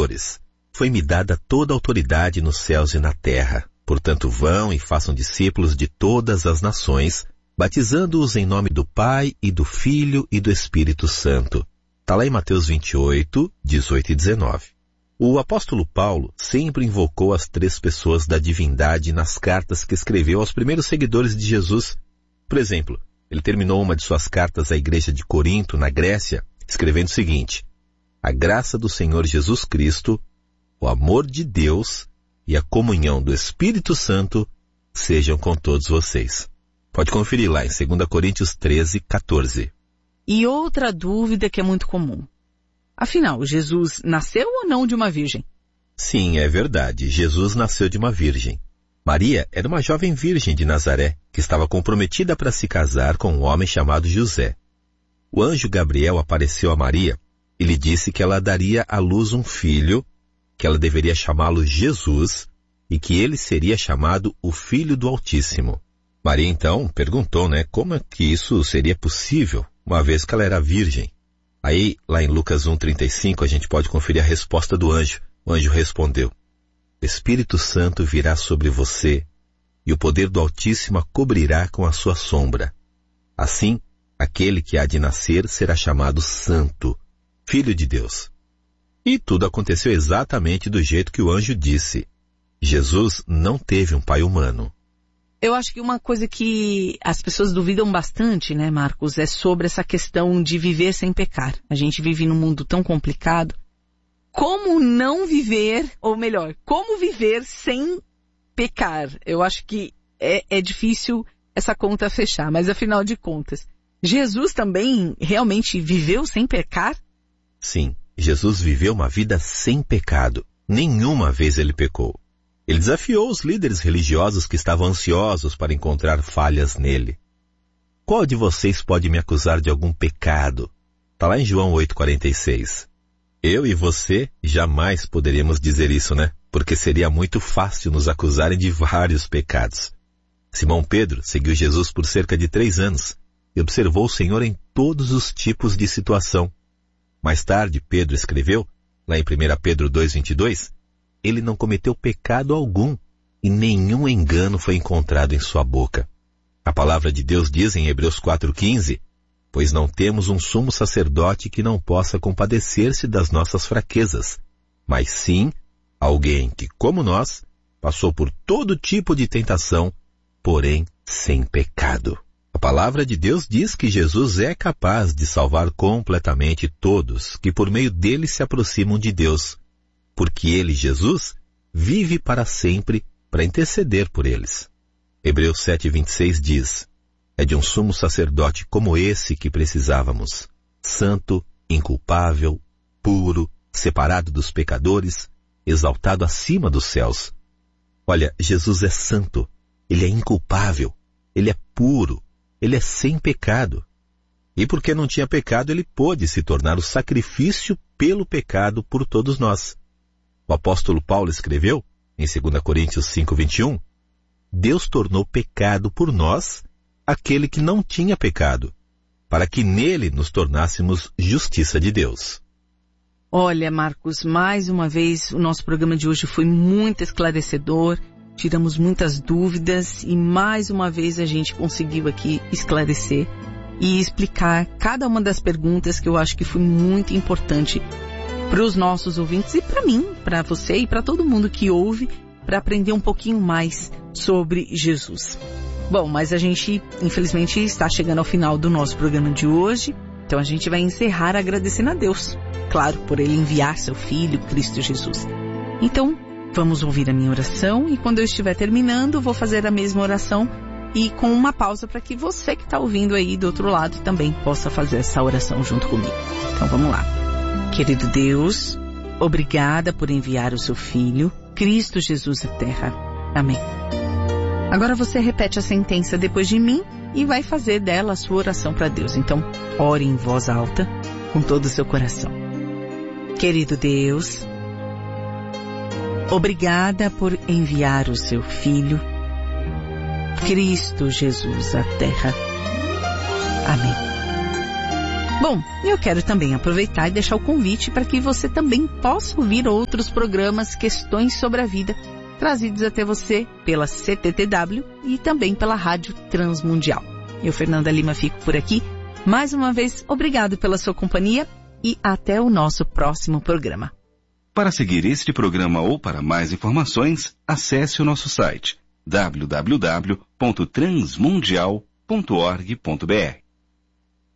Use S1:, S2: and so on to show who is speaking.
S1: Senhores, foi-me dada toda a autoridade nos céus e na terra. Portanto, vão e façam discípulos de todas as nações, batizando-os em nome do Pai e do Filho e do Espírito Santo. Está lá em Mateus 28, 18 e 19. O apóstolo Paulo sempre invocou as três pessoas da divindade nas cartas que escreveu aos primeiros seguidores de Jesus. Por exemplo, ele terminou uma de suas cartas à igreja de Corinto, na Grécia, escrevendo o seguinte: a graça do Senhor Jesus Cristo, o amor de Deus e a comunhão do Espírito Santo sejam com todos vocês. Pode conferir lá em 2 Coríntios 13, 14.
S2: E outra dúvida que é muito comum. Afinal, Jesus nasceu ou não de uma virgem?
S1: Sim, é verdade. Jesus nasceu de uma virgem. Maria era uma jovem virgem de Nazaré, que estava comprometida para se casar com um homem chamado José. O anjo Gabriel apareceu a Maria e lhe disse que ela daria à luz um filho, que ela deveria chamá-lo Jesus e que ele seria chamado o Filho do Altíssimo. Maria então perguntou, como é que isso seria possível, uma vez que ela era virgem. Aí, lá em Lucas 1,35, a gente pode conferir a resposta do anjo. O anjo respondeu: o Espírito Santo virá sobre você e o poder do Altíssimo a cobrirá com a sua sombra. Assim, aquele que há de nascer será chamado Santo, Filho de Deus. E tudo aconteceu exatamente do jeito que o anjo disse. Jesus não teve um pai humano.
S2: Eu acho que uma coisa que as pessoas duvidam bastante, Marcos, é sobre essa questão de viver sem pecar. A gente vive num mundo tão complicado. Como não viver, ou melhor, como viver sem pecar? Eu acho que é difícil essa conta fechar, mas afinal de contas, Jesus também realmente viveu sem pecar?
S1: Sim, Jesus viveu uma vida sem pecado. Nenhuma vez ele pecou. Ele desafiou os líderes religiosos que estavam ansiosos para encontrar falhas nele. Qual de vocês pode me acusar de algum pecado? Está lá em João 8,46. Eu e você jamais poderíamos dizer isso, Porque seria muito fácil nos acusarem de vários pecados. Simão Pedro seguiu Jesus por cerca de 3 anos e observou o Senhor em todos os tipos de situação. Mais tarde, Pedro escreveu, lá em 1 Pedro 2,22, ele não cometeu pecado algum e nenhum engano foi encontrado em sua boca. A palavra de Deus diz em Hebreus 4,15, pois não temos um sumo sacerdote que não possa compadecer-se das nossas fraquezas, mas sim alguém que, como nós, passou por todo tipo de tentação, porém sem pecado. A palavra de Deus diz que Jesus é capaz de salvar completamente todos que por meio dele se aproximam de Deus, porque ele, Jesus, vive para sempre para interceder por eles. Hebreus 7,26 diz, é de um sumo sacerdote como esse que precisávamos, santo, inculpável, puro, separado dos pecadores, exaltado acima dos céus. Olha, Jesus é santo, ele é inculpável, ele é puro, ele é sem pecado. E porque não tinha pecado, ele pôde se tornar o sacrifício pelo pecado por todos nós. O apóstolo Paulo escreveu, em 2 Coríntios 5,21, Deus tornou pecado por nós aquele que não tinha pecado, para que nele nos tornássemos justiça de Deus.
S2: Olha, Marcos, mais uma vez o nosso programa de hoje foi muito esclarecedor, tiramos muitas dúvidas e mais uma vez a gente conseguiu aqui esclarecer e explicar cada uma das perguntas que eu acho que foi muito importante para os nossos ouvintes e para mim, para você e para todo mundo que ouve, para aprender um pouquinho mais sobre Jesus. Bom, mas a gente, infelizmente, está chegando ao final do nosso programa de hoje, então a gente vai encerrar agradecendo a Deus, claro, por Ele enviar seu Filho, Cristo Jesus. Então, vamos ouvir a minha oração e quando eu estiver terminando, vou fazer a mesma oração e com uma pausa para que você que está ouvindo aí do outro lado também possa fazer essa oração junto comigo. Então, vamos lá. Querido Deus, obrigada por enviar o seu Filho, Cristo Jesus à Terra. Amém. Agora você repete a sentença depois de mim e vai fazer dela a sua oração para Deus. Então, ore em voz alta, com todo o seu coração. Querido Deus, obrigada por enviar o seu Filho, Cristo Jesus à Terra. Amém. Bom, eu quero também aproveitar e deixar o convite para que você também possa ouvir outros programas Questões sobre a Vida, trazidos até você pela CTTW e também pela Rádio Transmundial. Eu, Fernanda Lima, fico por aqui. Mais uma vez, obrigado pela sua companhia e até o nosso próximo programa.
S3: Para seguir este programa ou para mais informações, acesse o nosso site www.transmundial.org.br.